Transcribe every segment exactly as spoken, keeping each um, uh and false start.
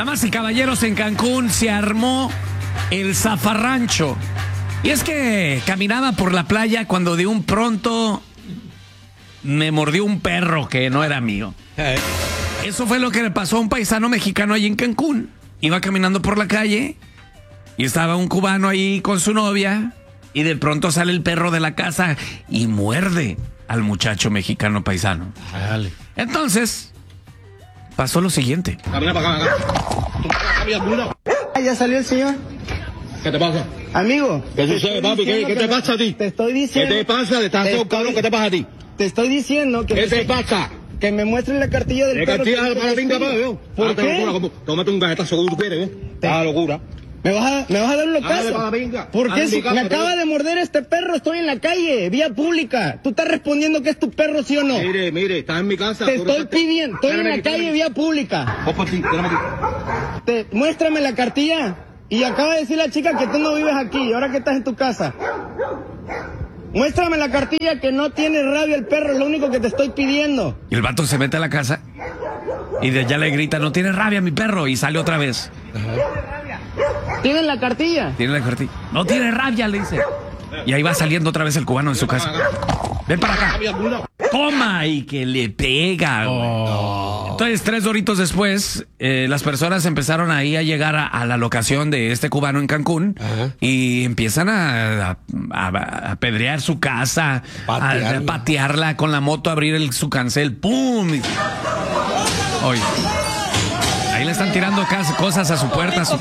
Damas y caballeros, en Cancún se armó el zafarrancho. Y es que caminaba por la playa cuando de un pronto me mordió un perro que no era mío. Eso fue lo que le pasó a un paisano mexicano allí en Cancún. Iba caminando por la calle y estaba un cubano ahí con su novia y de pronto sale el perro de la casa y muerde al muchacho mexicano paisano. Dale. Entonces pasó lo siguiente. Camina para acá, acá. Ah, ya salió el señor. ¿Qué te pasa? Amigo. ¿Qué te sucede, estoy papi? ¿Qué, diciendo qué que te me- pasa a ti? Te estoy ¿Qué diciendo. te pasa? ¿De estás Te todo estoy- cabrón? ¿Qué te pasa a ti? Te estoy diciendo que ¿Qué me- te pasa? que me muestren la cartilla del ¿De perro. cartilla que- para la pinga, para yo? ¿Por Ah, te qué? locura, como- Tómate un galletazo como tú quieres, ¿eh? Te- Ah, locura. ¿Me vas a, me vas a dar un Dale, para la locazo? pinga. ¿Por Dale, qué? Si pinga, me pero- acaba de morder este perro, estoy en la calle, vía pública. ¿Tú estás respondiendo que es tu perro, sí o no? Mire, mire, estás en mi casa. Te tú estoy no- pidiendo, estoy en Espérame la aquí, calle, espérame vía pública. aquí. Vos por ti, espérame aquí. Te, muéstrame la cartilla. Y acaba de decir la chica que tú no vives aquí, ahora que estás en tu casa. Muéstrame la cartilla que no tiene rabia el perro, es lo único que te estoy pidiendo. Y el vato se mete a la casa y de allá le grita, no tiene rabia mi perro, y sale otra vez. ¿Tienes la cartilla? Tiene la cartilla. No tiene rabia, le dice. Y ahí va saliendo otra vez el cubano de su casa. Ven para acá. Toma, y que le pega, güey. Entonces, tres horitos después, eh, las personas empezaron ahí a llegar a, a la locación de este cubano en Cancún. Ajá. Y empiezan a, a, a- a apedrear su casa, a, Patearla. a patearla con la moto, abrir el, su cancel, ¡pum! Oye, ahí le están tirando cas- cosas a su puerta. a su-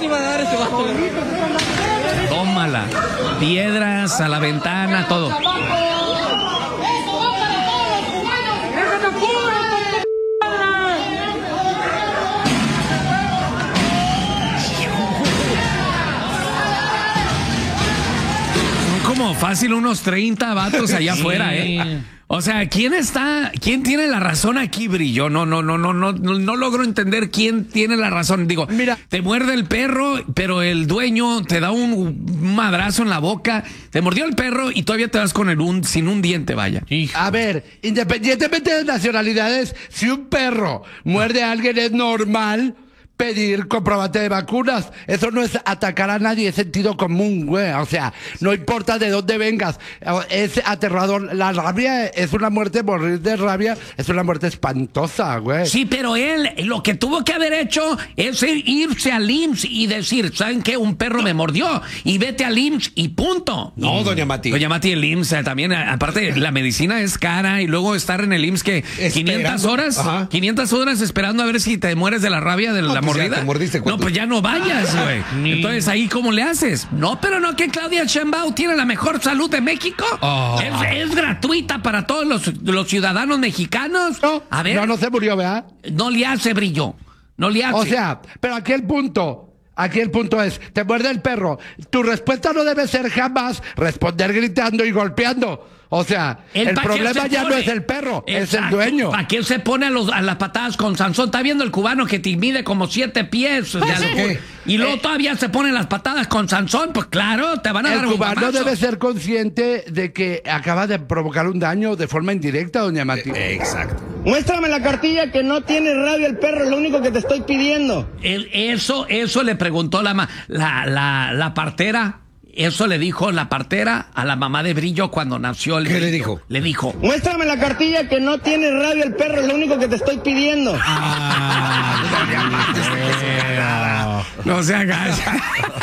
Tómala. Piedras a la ventana, todo. Son como fácil unos treinta vatos allá afuera, ¿eh? O sea, ¿quién está, quién tiene la razón aquí, Brillo? No, no, no, no, no, no, no logro entender quién tiene la razón. Digo, Mira. te muerde el perro, pero el dueño te da un madrazo en la boca, te mordió el perro y todavía te vas con el un, sin un diente, vaya. A ver, independientemente de nacionalidades, si un perro muerde a alguien es normal pedir comprobante de vacunas. Eso no es atacar a nadie, es sentido común, güey. O sea, no importa de dónde vengas, es aterrador. La rabia es una muerte, morir de rabia es una muerte espantosa, güey. Sí, pero él lo que tuvo que haber hecho es ir- irse al I M S S y decir, ¿saben qué? Un perro me mordió y vete al I M S S y punto. No, doña Mati. Doña Mati, el I M S S también, a- aparte la medicina es cara y luego estar en el I M S S que quinientas Esperando. horas, Ajá. quinientas horas esperando a ver si te mueres de la rabia de la pues ya mordida. te mordiste, no, ¿cuánto? pues ya no vayas, güey. Entonces ahí ¿cómo le haces? No, pero no que Claudia Sheinbaum tiene la mejor salud de México. Oh. Es, es gratuita para todos los, los ciudadanos mexicanos. No, a ver, no, no se murió, ¿verdad? no le hace, Brillo. No le hace. O sea, pero aquí el punto, aquí el punto es, te muerde el perro. Tu respuesta no debe ser jamás responder gritando y golpeando. O sea, Él el pa' qué problema se ya no pone. es el perro, es el Exacto. dueño. ¿Para qué se pone a, los, a las patadas con Sansón? Está viendo el cubano que te mide como siete pies. de altura. ¿qué? Y luego Eh, todavía se ponen las patadas con Sansón. Pues claro, te van a dar El un cubano guamazo. debe ser consciente de que acaba de provocar un daño de forma indirecta, doña Mati. Exacto. Muéstrame la cartilla que no tiene rabia el perro, es lo único que te estoy pidiendo. El- eso, eso le preguntó la, ma- la, la, la partera. Eso le dijo la partera a la mamá de Brillo cuando nació el ¿Qué le Brillo. dijo? Le dijo. Muéstrame la cartilla que no tiene rabia el perro, es lo único que te estoy pidiendo. No se agacha.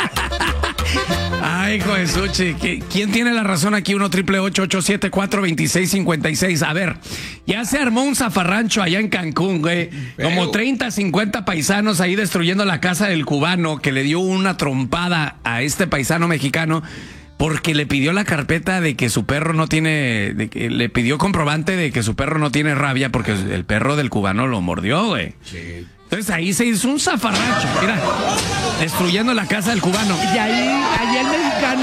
Ay, hijo de Suchi. ¿Qui- ¿Quién tiene la razón aquí? uno triple ocho ocho siete cuatro dos seis cinco seis. A ver, ya se armó un zafarrancho allá en Cancún, güey. Como treinta, cincuenta paisanos ahí destruyendo la casa del cubano que le dio una trompada a este paisano mexicano porque le pidió la carpeta de que su perro no tiene, de que le pidió comprobante de que su perro no tiene rabia porque el perro del cubano lo mordió, güey. Sí. Entonces ahí se hizo un zafarrancho, mira, destruyendo la casa del cubano. Y ahí, ahí el mexicano.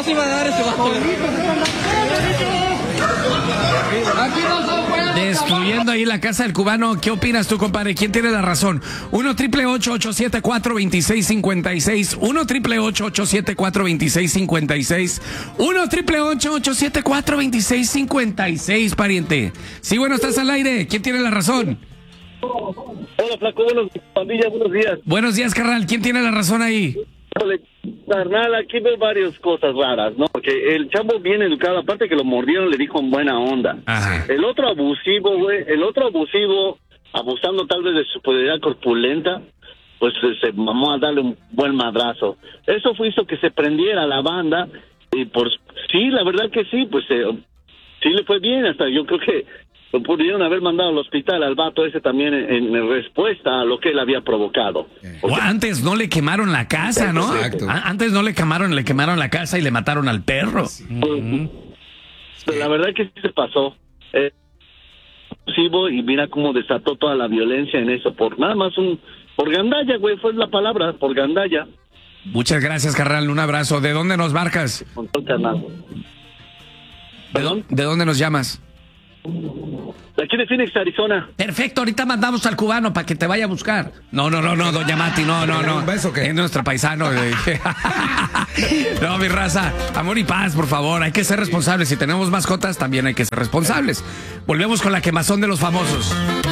Destruyendo ahí la casa del cubano. ¿Qué opinas tú, compadre? ¿Quién tiene la razón? uno triple ocho ocho siete cuatro dos seis cinco seis. uno triple ocho ocho siete cuatro dos seis cinco seis. uno triple ocho ocho siete cuatro dos seis cinco seis, pariente. Sí, bueno, estás al aire. ¿Quién tiene la razón? Hola, flaco, buenos pandilla, buenos días. Buenos días, carnal. ¿Quién tiene la razón ahí? Híjole, carnal, aquí veo varias cosas raras, ¿no? Porque el chavo bien educado, aparte que lo mordieron, le dijo en buena onda. Ajá. El otro abusivo, güey, el otro abusivo, abusando tal vez de su superioridad corpulenta, pues se, se mamó a darle un buen madrazo. Eso fue hizo que se prendiera la banda, y por sí, la verdad que sí, pues eh, sí le fue bien, hasta yo creo que lo pudieron haber mandado al hospital al vato ese también en, en respuesta a lo que él había provocado. O sea, antes no le quemaron la casa, ¿no? Exacto. A- Antes no le quemaron, le quemaron la casa y le mataron al perro. Pues, la verdad que sí se pasó. Eh, abusivo, y mira cómo desató toda la violencia en eso, por nada más un... Por gandalla, güey, fue la palabra, por gandalla. Muchas gracias, carnal. Un abrazo. ¿De dónde nos marcas? Con todo el carnal. ¿De, dó- ¿De dónde nos llamas? De aquí de Phoenix, Arizona. Perfecto, ahorita mandamos al cubano para que te vaya a buscar. No, no, no, no, doña Mati, no, no, no. ¿Un beso o qué? Es nuestro paisano. No, mi raza, amor y paz, por favor. Hay que ser responsables. Si tenemos mascotas, también hay que ser responsables. Volvemos con la quemazón de los famosos.